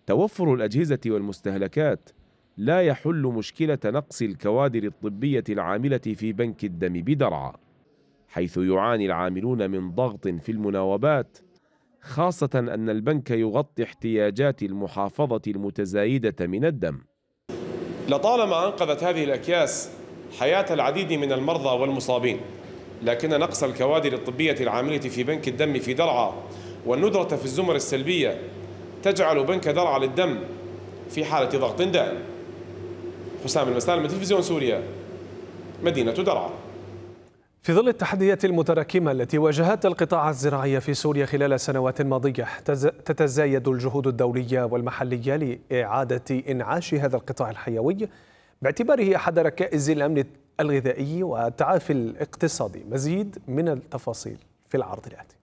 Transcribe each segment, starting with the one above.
توفر الأجهزة والمستهلكات لا يحل مشكلة نقص الكوادر الطبية العاملة في بنك الدم بدرعا، حيث يعاني العاملون من ضغط في المناوبات، خاصة أن البنك يغطي احتياجات المحافظة المتزايدة من الدم. لطالما أنقذت هذه الأكياس حياة العديد من المرضى والمصابين، لكن نقص الكوادر الطبية العاملة في بنك الدم في درعا والندرة في الزمر السلبية تجعل بنك درعا للدم في حالة ضغط دائم. حسام المسالم من تلفزيون سوريا، مدينة درعا. في ظل التحديات المتراكمة التي واجهت القطاع الزراعي في سوريا خلال السنوات الماضية، تتزايد الجهود الدولية والمحلية لإعادة إنعاش هذا القطاع الحيوي باعتباره أحد ركائز الأمن الغذائي والتعافي الاقتصادي. مزيد من التفاصيل في العرض الآتي.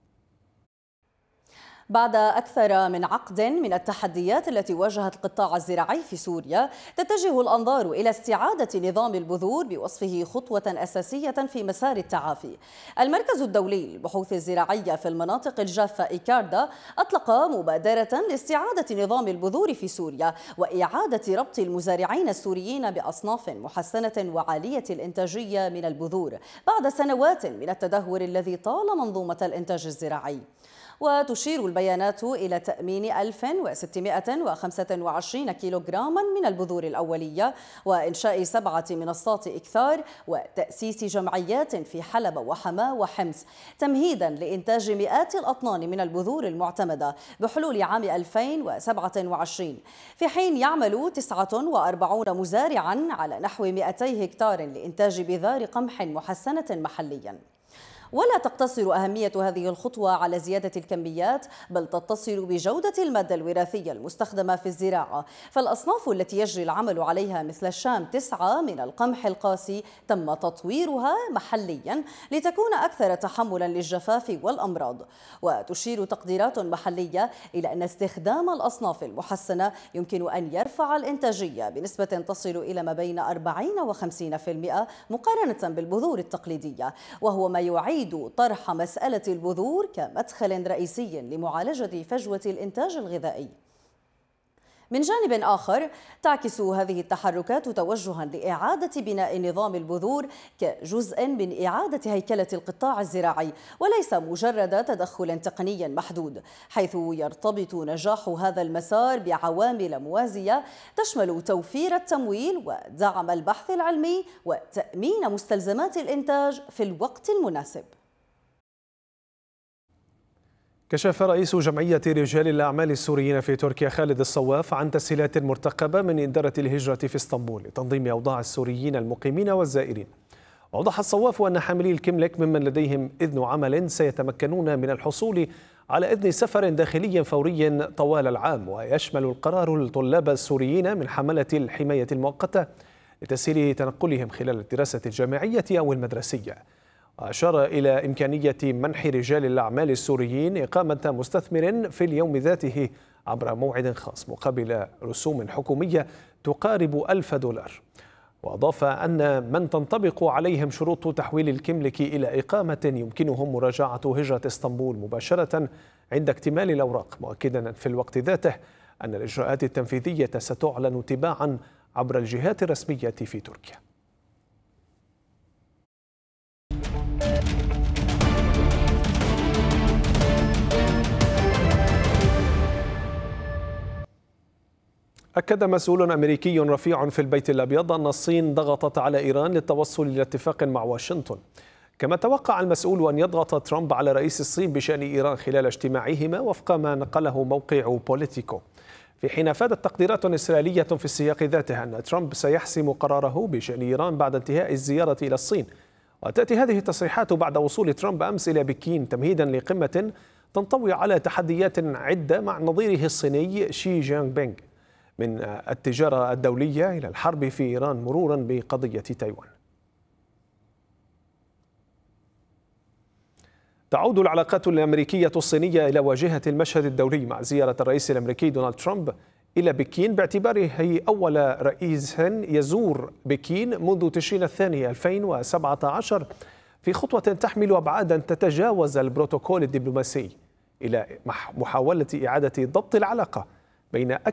بعد أكثر من عقد من التحديات التي واجهت القطاع الزراعي في سوريا، تتجه الأنظار إلى استعادة نظام البذور بوصفه خطوة أساسية في مسار التعافي. المركز الدولي للبحوث الزراعية في المناطق الجافة إيكاردا أطلق مبادرة لاستعادة نظام البذور في سوريا وإعادة ربط المزارعين السوريين بأصناف محسنة وعالية الإنتاجية من البذور بعد سنوات من التدهور الذي طال منظومة الإنتاج الزراعي. وتشير البيانات إلى تأمين 1625 كيلوغراما من البذور الأولية وإنشاء 7 منصات إكثار وتأسيس جمعيات في حلب وحماة وحمص تمهيدا لإنتاج مئات الأطنان من البذور المعتمدة بحلول عام 2027، في حين يعمل 49 مزارعا على نحو 200 هكتار لإنتاج بذار قمح محسنة محليا. ولا تقتصر أهمية هذه الخطوة على زيادة الكميات، بل تتصل بجودة المادة الوراثية المستخدمة في الزراعة، فالأصناف التي يجري العمل عليها مثل الشام 9 من القمح القاسي تم تطويرها محليا لتكون أكثر تحملا للجفاف والأمراض. وتشير تقديرات محلية إلى أن استخدام الأصناف المحسنة يمكن أن يرفع الإنتاجية بنسبة تصل إلى ما بين 40 و 50% مقارنة بالبذور التقليدية، وهو ما يعيد طرح مسألة البذور كمدخل رئيسي لمعالجة فجوة الإنتاج الغذائي. من جانب آخر، تعكس هذه التحركات توجها لإعادة بناء نظام البذور كجزء من إعادة هيكلة القطاع الزراعي وليس مجرد تدخل تقني محدود، حيث يرتبط نجاح هذا المسار بعوامل موازية تشمل توفير التمويل ودعم البحث العلمي وتأمين مستلزمات الإنتاج في الوقت المناسب. كشف رئيس جمعية رجال الأعمال السوريين في تركيا خالد الصواف عن تسهيلات مرتقبة من إدارة الهجرة في اسطنبول لتنظيم أوضاع السوريين المقيمين والزائرين. وأوضح الصواف أن حاملي الكملك ممن لديهم إذن عمل سيتمكنون من الحصول على إذن سفر داخلي فوري طوال العام، ويشمل القرار الطلاب السوريين من حملة الحماية المؤقتة لتسهيل تنقلهم خلال الدراسة الجامعية أو المدرسية. وأشار إلى إمكانية منح رجال الأعمال السوريين إقامة مستثمر في اليوم ذاته عبر موعد خاص مقابل رسوم حكومية تقارب $1000. وأضاف أن من تنطبق عليهم شروط تحويل الكملك إلى إقامة يمكنهم مراجعة هجرة اسطنبول مباشرة عند اكتمال الأوراق، مؤكدا في الوقت ذاته أن الإجراءات التنفيذية ستعلن تباعا عبر الجهات الرسمية في تركيا. أكد مسؤول أمريكي رفيع في البيت الأبيض أن الصين ضغطت على إيران للتوصل إلى اتفاق مع واشنطن، كما توقع المسؤول أن يضغط ترامب على رئيس الصين بشأن إيران خلال اجتماعهما وفق ما نقله موقع بوليتيكو، في حين أفادت تقديرات إسرائيلية في السياق ذاته أن ترامب سيحسم قراره بشأن إيران بعد انتهاء الزيارة إلى الصين. وتأتي هذه التصريحات بعد وصول ترامب أمس إلى بكين تمهيدا لقمة تنطوي على تحديات عدة مع نظيره الصيني شي جينغ بينغ، من التجارة الدولية إلى الحرب في إيران مرورا بقضية تايوان. تعود العلاقات الأمريكية الصينية إلى واجهة المشهد الدولي مع زيارة الرئيس الأمريكي دونالد ترامب إلى بكين باعتباره أول رئيس يزور بكين منذ تشرين الثاني 2017 في خطوة تحمل أبعادا تتجاوز البروتوكول الدبلوماسي إلى محاولة إعادة ضبط العلاقة بين